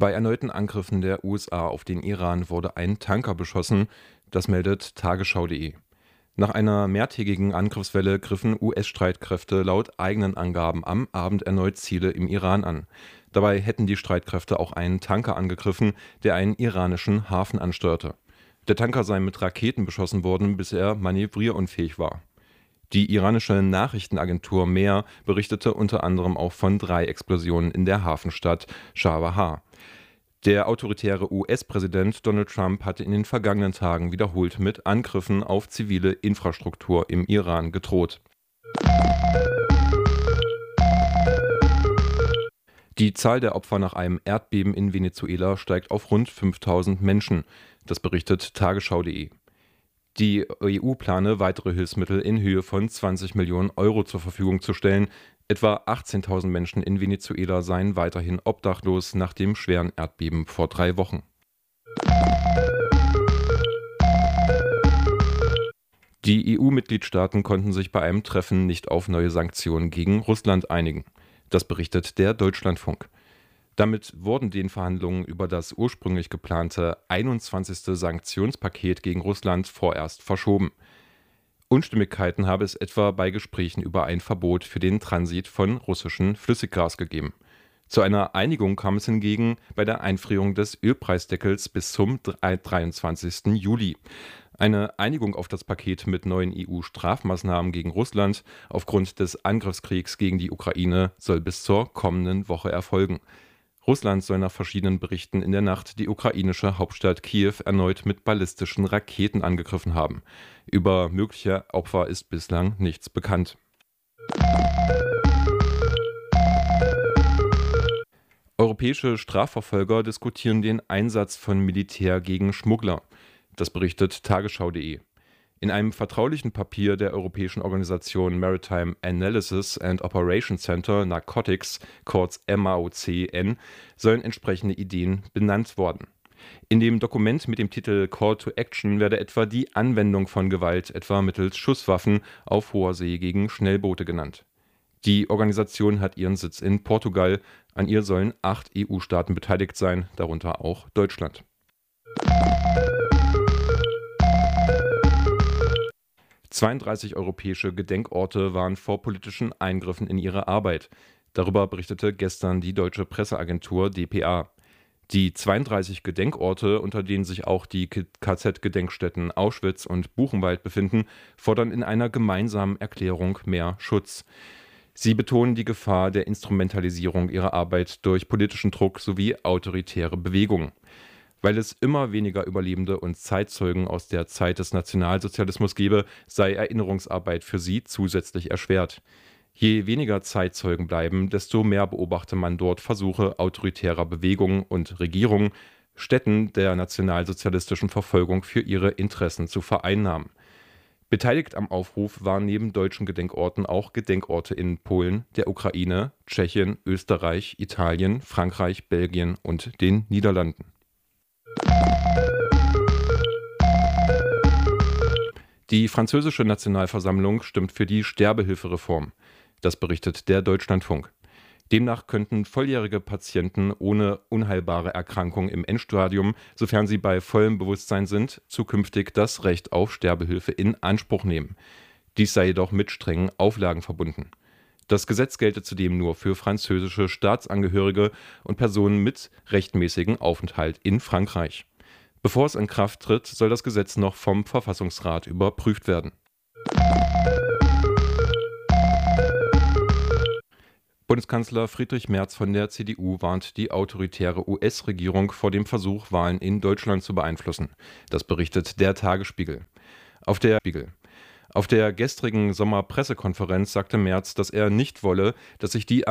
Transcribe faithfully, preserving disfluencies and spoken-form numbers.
Bei erneuten Angriffen der U S A auf den Iran wurde ein Tanker beschossen, das meldet tagesschau punkt de. Nach einer mehrtägigen Angriffswelle griffen U S-Streitkräfte laut eigenen Angaben am Abend erneut Ziele im Iran an. Dabei hätten die Streitkräfte auch einen Tanker angegriffen, der einen iranischen Hafen ansteuerte. Der Tanker sei mit Raketen beschossen worden, bis er manövrierunfähig war. Die iranische Nachrichtenagentur Mehr berichtete unter anderem auch von drei Explosionen in der Hafenstadt Chabahar. Der autoritäre U S-Präsident Donald Trump hatte in den vergangenen Tagen wiederholt mit Angriffen auf zivile Infrastruktur im Iran gedroht. Die Zahl der Opfer nach einem Erdbeben in Venezuela steigt auf rund fünftausend Menschen. Das berichtet tagesschau punkt de. Die E U plane, weitere Hilfsmittel in Höhe von zwanzig Millionen Euro zur Verfügung zu stellen. Etwa achtzehntausend Menschen in Venezuela seien weiterhin obdachlos nach dem schweren Erdbeben vor drei Wochen. Die E U-Mitgliedstaaten konnten sich bei einem Treffen nicht auf neue Sanktionen gegen Russland einigen. Das berichtet der Deutschlandfunk. Damit wurden den Verhandlungen über das ursprünglich geplante einundzwanzigste Sanktionspaket gegen Russland vorerst verschoben. Unstimmigkeiten habe es etwa bei Gesprächen über ein Verbot für den Transit von russischem Flüssiggas gegeben. Zu einer Einigung kam es hingegen bei der Einfrierung des Ölpreisdeckels bis zum dreiundzwanzigsten Juli. Eine Einigung auf das Paket mit neuen E U-Strafmaßnahmen gegen Russland aufgrund des Angriffskriegs gegen die Ukraine soll bis zur kommenden Woche erfolgen. Russland soll nach verschiedenen Berichten in der Nacht die ukrainische Hauptstadt Kiew erneut mit ballistischen Raketen angegriffen haben. Über mögliche Opfer ist bislang nichts bekannt. Europäische Strafverfolger diskutieren den Einsatz von Militär gegen Schmuggler. Das berichtet tagesschau punkt de. In einem vertraulichen Papier der europäischen Organisation Maritime Analysis and Operation Center Narcotics, kurz M A O C N, sollen entsprechende Ideen benannt worden. In dem Dokument mit dem Titel Call to Action werde etwa die Anwendung von Gewalt, etwa mittels Schusswaffen, auf hoher See gegen Schnellboote genannt. Die Organisation hat ihren Sitz in Portugal. An ihr sollen acht E U-Staaten beteiligt sein, darunter auch Deutschland. zweiunddreißig europäische Gedenkorte waren vor politischen Eingriffen in ihre Arbeit. Darüber berichtete gestern die deutsche Presseagentur D P A. Die zweiunddreißig Gedenkorte, unter denen sich auch die K Z-Gedenkstätten Auschwitz und Buchenwald befinden, fordern in einer gemeinsamen Erklärung mehr Schutz. Sie betonen die Gefahr der Instrumentalisierung ihrer Arbeit durch politischen Druck sowie autoritäre Bewegungen. Weil es immer weniger Überlebende und Zeitzeugen aus der Zeit des Nationalsozialismus gebe, sei Erinnerungsarbeit für sie zusätzlich erschwert. Je weniger Zeitzeugen bleiben, desto mehr beobachte man dort Versuche autoritärer Bewegungen und Regierungen, Stätten der nationalsozialistischen Verfolgung für ihre Interessen zu vereinnahmen. Beteiligt am Aufruf waren neben deutschen Gedenkorten auch Gedenkorte in Polen, der Ukraine, Tschechien, Österreich, Italien, Frankreich, Belgien und den Niederlanden. Die französische Nationalversammlung stimmt für die Sterbehilfereform. Das berichtet der Deutschlandfunk. Demnach könnten volljährige Patienten ohne unheilbare Erkrankung im Endstadium, sofern sie bei vollem Bewusstsein sind, zukünftig das Recht auf Sterbehilfe in Anspruch nehmen. Dies sei jedoch mit strengen Auflagen verbunden. Das Gesetz gelte zudem nur für französische Staatsangehörige und Personen mit rechtmäßigem Aufenthalt in Frankreich. Bevor es in Kraft tritt, soll das Gesetz noch vom Verfassungsrat überprüft werden. Bundeskanzler Friedrich Merz von der C D U warnt die autoritäre U S-Regierung vor dem Versuch, Wahlen in Deutschland zu beeinflussen. Das berichtet der Tagesspiegel. Auf der Spiegel. Auf der gestrigen Sommerpressekonferenz sagte Merz, dass er nicht wolle, dass sich die